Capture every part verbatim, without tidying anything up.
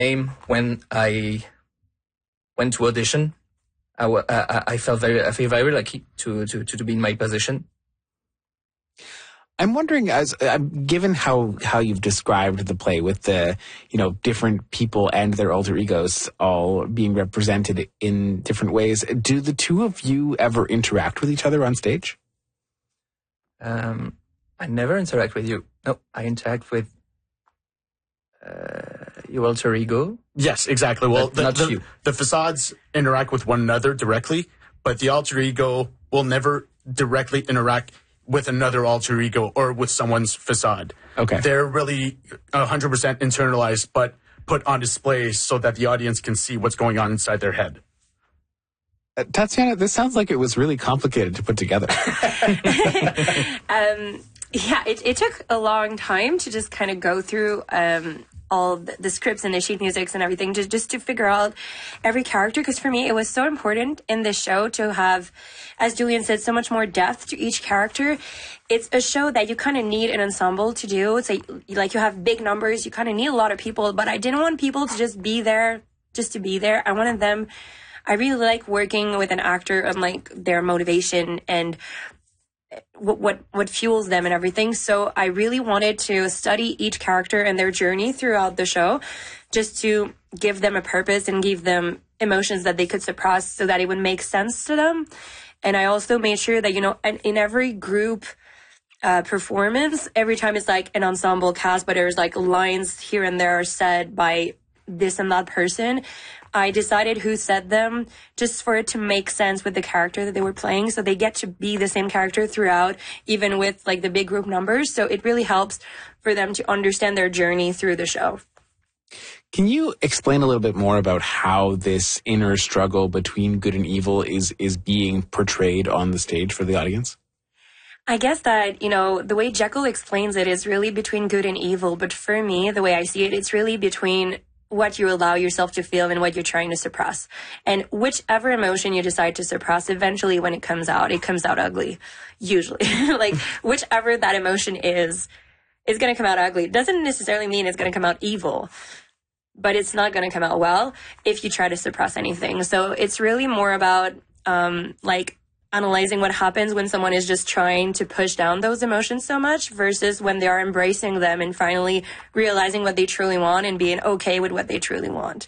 name when I went to audition. I, I, I felt very I feel very lucky to, to, to be in my position. I'm wondering, as uh, given how, how you've described the play with the, you know, different people and their alter egos all being represented in different ways, do the two of you ever interact with each other on stage? Um, I never interact with you. No, I interact with uh, your alter ego. Yes, exactly. Well, but the, not the, you. the facades interact with one another directly, but the alter ego will never directly interact with another alter ego or with someone's facade. Okay. They're really one hundred percent internalized, but put on display so that the audience can see what's going on inside their head. Uh, Tatiana, this sounds like it was really complicated to put together. um, yeah, it, it took a long time to just kind of go through um, all the, the scripts and the sheet musics and everything to, just to figure out every character. Because for me, it was so important in this show to have, as Julian said, so much more depth to each character. It's a show that you kind of need an ensemble to do. It's like, like you have big numbers, you kind of need a lot of people, but I didn't want people to just be there just to be there. I wanted them, I really like working with an actor and like their motivation and what, what what fuels them and everything. So I really wanted to study each character and their journey throughout the show, just to give them a purpose and give them emotions that they could suppress so that it would make sense to them. And I also made sure that, you know, in, in every group uh, performance, every time it's like an ensemble cast, but there's like lines here and there said by this and that person, I decided who said them just for it to make sense with the character that they were playing. So they get to be the same character throughout, even with like the big group numbers. So it really helps for them to understand their journey through the show. Can you explain a little bit more about how this inner struggle between good and evil is, is being portrayed on the stage for the audience? I guess that, you know, the way Jekyll explains it is really between good and evil. But for me, the way I see it, it's really between what you allow yourself to feel and what you're trying to suppress. And whichever emotion you decide to suppress, eventually when it comes out, it comes out ugly, usually. Like, whichever that emotion is, is going to come out ugly. It doesn't necessarily mean it's going to come out evil, but it's not going to come out well if you try to suppress anything. So it's really more about, um, like, analyzing what happens when someone is just trying to push down those emotions so much versus when they are embracing them and finally realizing what they truly want and being okay with what they truly want.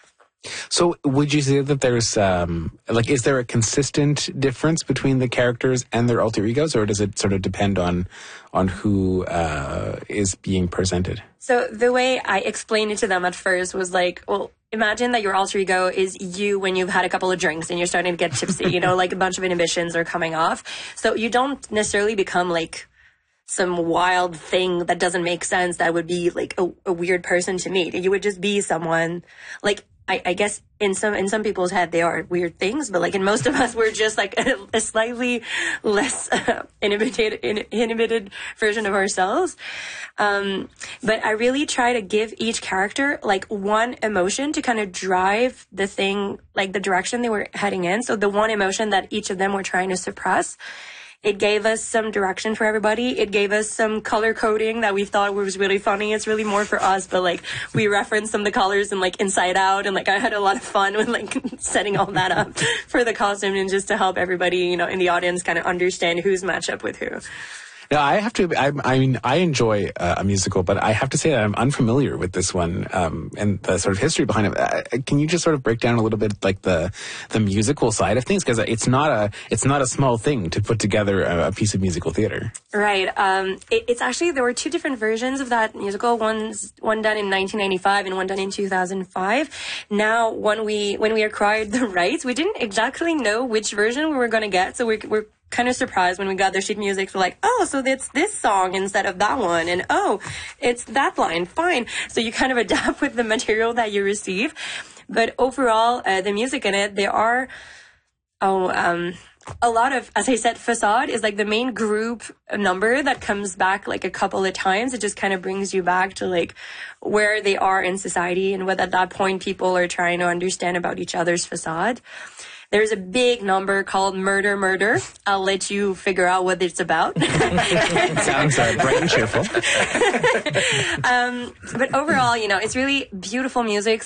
So would you say that there's, um, like, is there a consistent difference between the characters and their alter egos, or does it sort of depend on, on who, uh, is being presented? So the way I explained it to them at first was like, well, imagine that your alter ego is you when you've had a couple of drinks and you're starting to get tipsy, you know, like a bunch of inhibitions are coming off. So you don't necessarily become like some wild thing that doesn't make sense that would be like a, a weird person to meet. You would just be someone like, I, I guess in some in some people's head they are weird things, but like in most of us we're just like a, a slightly less uh, inhibited in, inhibited version of ourselves. Um, but I really try to give each character like one emotion to kind of drive the thing, like the direction they were heading in. So the one emotion that each of them were trying to suppress. It gave us some direction for everybody. It gave us some color coding that we thought was really funny. It's really more for us, but like we referenced some of the colors and like Inside Out, and like I had a lot of fun with like setting all that up for the costume and just to help everybody, you know, in the audience kind of understand who's matched up with who. Now, I have to, I, I mean, I enjoy uh, a musical, but I have to say that I'm unfamiliar with this one, um, and the sort of history behind it. Uh, can you just sort of break down a little bit, like, the, the musical side of things? Because it's not a, it's not a small thing to put together a, a piece of musical theater. Right. Um, it, it's actually, there were two different versions of that musical. One's, one done in nineteen ninety-five and one done in two thousand five. Now, when we, when we acquired the rights, we didn't exactly know which version we were going to get, so we're, we're kind of surprised when we got their sheet music. We're like, oh, so it's this song instead of that one, and oh, it's that line. Fine. So you kind of adapt with the material that you receive. But overall, uh, the music in it, there are oh um a lot of, as I said, facade is like the main group number that comes back like a couple of times. It just kind of brings you back to like where they are in society and what at that point people are trying to understand about each other's facade. There's a big number called Murder, Murder. I'll let you figure out what it's about. Sounds uh, bright and cheerful. um, but overall, you know, it's really beautiful music,